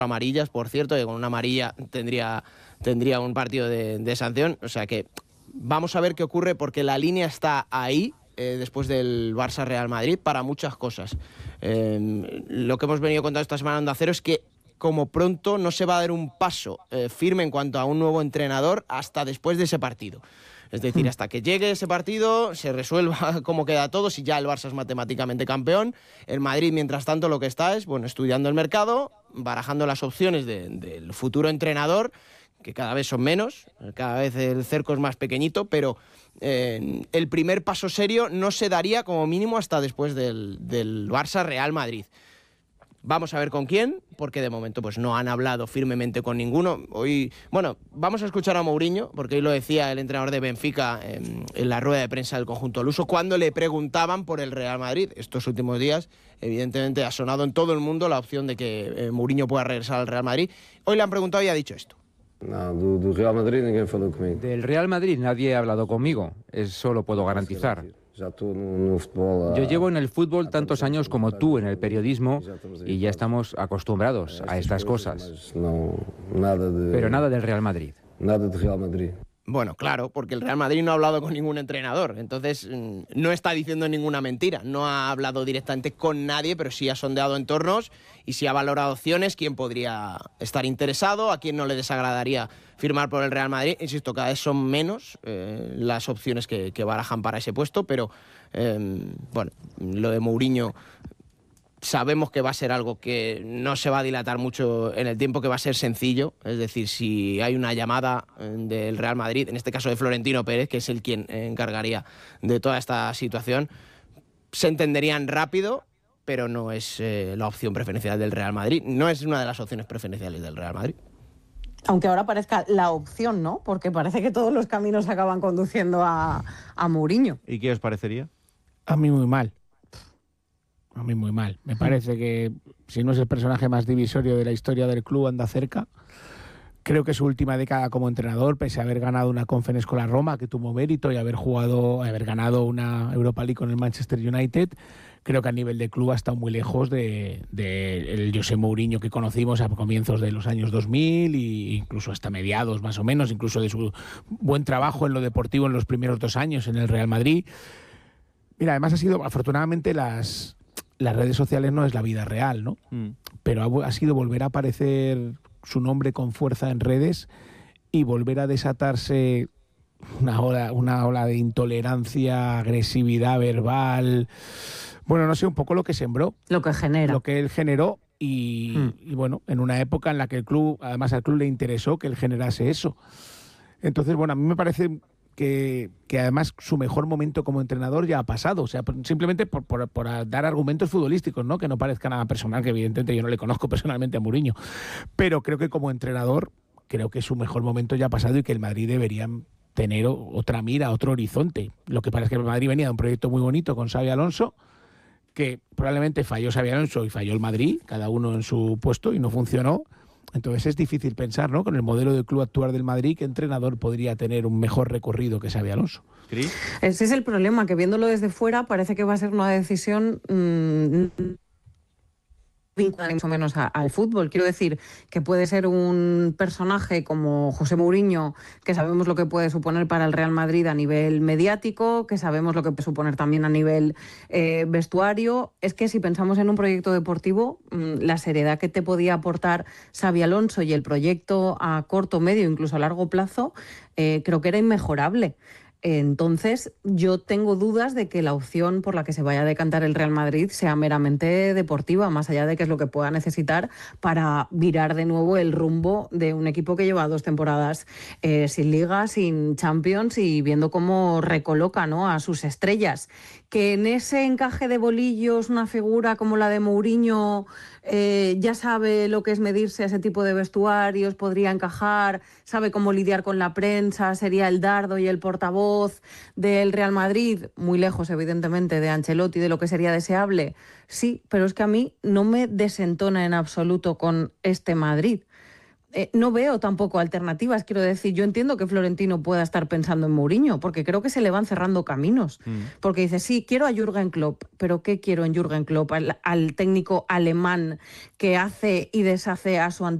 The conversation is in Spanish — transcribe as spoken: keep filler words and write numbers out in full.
amarillas, por cierto, que con una amarilla tendría, tendría un partido de, de sanción. O sea que vamos a ver qué ocurre, porque la línea está ahí, eh, después del Barça-Real Madrid, para muchas cosas. Eh, lo que hemos venido contando esta semana en Onda Cero es que como pronto no se va a dar un paso eh, firme en cuanto a un nuevo entrenador hasta después de ese partido. Es decir, hasta que llegue ese partido, se resuelva cómo queda todo, si ya el Barça es matemáticamente campeón. El Madrid, mientras tanto, lo que está es, bueno, estudiando el mercado, barajando las opciones de, del futuro entrenador, que cada vez son menos, cada vez el cerco es más pequeñito, pero eh, el primer paso serio no se daría como mínimo hasta después del, del Barça-Real Madrid. Vamos a ver con quién, porque de momento pues no han hablado firmemente con ninguno. Hoy, bueno, vamos a escuchar a Mourinho, porque hoy lo decía el entrenador de Benfica en, en la rueda de prensa del conjunto luso, cuando le preguntaban por el Real Madrid. Estos últimos días, evidentemente, ha sonado en todo el mundo la opción de que eh, Mourinho pueda regresar al Real Madrid. Hoy le han preguntado y ha dicho esto. No, do, do Real Madrid ninguém falou comigo. Del Real Madrid nadie ha hablado conmigo, eso lo puedo garantizar. Yo llevo en el fútbol tantos años como tú en el periodismo y ya estamos acostumbrados a estas cosas. Pero nada del Real Madrid. Nada del Real Madrid. Bueno, claro, porque el Real Madrid no ha hablado con ningún entrenador, entonces no está diciendo ninguna mentira, no ha hablado directamente con nadie, pero sí ha sondeado entornos y sí ha valorado opciones, quién podría estar interesado, a quién no le desagradaría firmar por el Real Madrid. Insisto, cada vez son menos eh, las opciones que, que barajan para ese puesto, pero eh, bueno, lo de Mourinho sabemos que va a ser algo que no se va a dilatar mucho en el tiempo, que va a ser sencillo. Es decir, si hay una llamada del Real Madrid, en este caso de Florentino Pérez, que es el quien encargaría de toda esta situación, se entenderían rápido, pero no es eh, la opción preferencial del Real Madrid. No es una de las opciones preferenciales del Real Madrid. Aunque ahora parezca la opción, ¿no? Porque parece que todos los caminos acaban conduciendo a, a Mourinho. ¿Y qué os parecería? A mí muy mal. A mí muy mal. Me parece que, si no es el personaje más divisorio de la historia del club, anda cerca. Creo que su última década como entrenador, pese a haber ganado una Conference con la Roma, que tuvo mérito, y haber jugado, haber ganado una Europa League con el Manchester United, creo que a nivel de club ha estado muy lejos de, de el José Mourinho que conocimos a comienzos de los años dos mil e incluso hasta mediados más o menos, incluso de su buen trabajo en lo deportivo en los primeros dos años en el Real Madrid. Mira, además ha sido, afortunadamente, las... las redes sociales no es la vida real, ¿no? Mm. Pero ha, ha sido volver a aparecer su nombre con fuerza en redes y volver a desatarse una ola, una ola de intolerancia, agresividad verbal. Bueno, no sé, un poco lo que sembró. Lo que genera. Lo que él generó y, mm. y bueno, en una época en la que el club, además al club le interesó que él generase eso. Entonces, bueno, a mí me parece Que, que además su mejor momento como entrenador ya ha pasado, o sea, simplemente por, por, por dar argumentos futbolísticos, ¿no? Que no parezca nada personal, que evidentemente yo no le conozco personalmente a Mourinho, pero creo que como entrenador, creo que su mejor momento ya ha pasado y que el Madrid debería tener otra mira, otro horizonte. Lo que pasa es que el Madrid venía de un proyecto muy bonito con Xabi Alonso, que probablemente falló Xabi Alonso y falló el Madrid, cada uno en su puesto, y no funcionó. Entonces es difícil pensar, ¿no?, con el modelo de club actual del Madrid, qué entrenador podría tener un mejor recorrido que Xabi Alonso. ¿Sí? Ese es el problema, que viéndolo desde fuera parece que va a ser una decisión mmm, vinculada más o menos a, al fútbol. Quiero decir que puede ser un personaje como José Mourinho, que sabemos lo que puede suponer para el Real Madrid a nivel mediático, que sabemos lo que puede suponer también a nivel eh, vestuario. Es que si pensamos en un proyecto deportivo, mmm, la seriedad que te podía aportar Xabi Alonso y el proyecto a corto, medio, incluso a largo plazo, eh, creo que era inmejorable. Entonces, yo tengo dudas de que la opción por la que se vaya a decantar el Real Madrid sea meramente deportiva, más allá de que es lo que pueda necesitar para virar de nuevo el rumbo de un equipo que lleva dos temporadas eh, sin Liga, sin Champions, y viendo cómo recoloca, ¿no?, a sus estrellas. Que en ese encaje de bolillos una figura como la de Mourinho eh, ya sabe lo que es medirse a ese tipo de vestuarios, podría encajar, sabe cómo lidiar con la prensa, sería el dardo y el portavoz del Real Madrid, muy lejos evidentemente de Ancelotti, de lo que sería deseable. Sí, pero es que a mí no me desentona en absoluto con este Madrid. eh, no veo tampoco alternativas. Quiero decir, yo entiendo que Florentino pueda estar pensando en Mourinho, porque creo que se le van cerrando caminos. Mm. Porque dice, sí, quiero a Jürgen Klopp, pero ¿qué quiero en Jürgen Klopp? Al, al técnico alemán que hace y deshace a su